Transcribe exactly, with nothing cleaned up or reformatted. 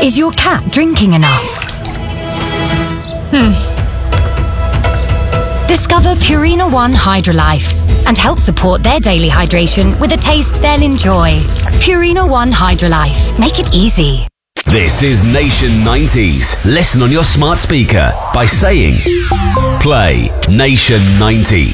Is your cat drinking enough? Hmm. Discover Purina One Hydrolife and help support their daily hydration with a taste they'll enjoy. Purina One Hydrolife. Make it easy. This is Nation nineties. Listen on your smart speaker by saying, play Nation ninety.